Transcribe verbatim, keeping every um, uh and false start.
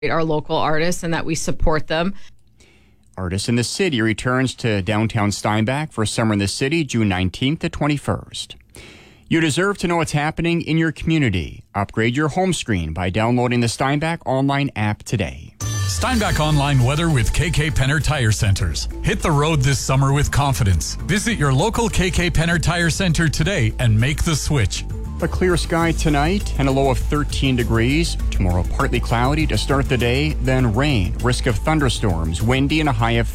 our local artists and that we support them. Artists in the City returns to downtown Steinbach for Summer in the City, June nineteenth to twenty-first. You deserve to know what's happening in your community. Upgrade your home screen by downloading the Steinbach online app today. Steinbach Online weather with K K Penner Tire Centers. Hit the road this summer with confidence. Visit your local K K Penner Tire Center today and make the switch. A clear sky tonight and a low of thirteen degrees. Tomorrow partly cloudy to start the day, then rain. Risk of thunderstorms, windy and a high of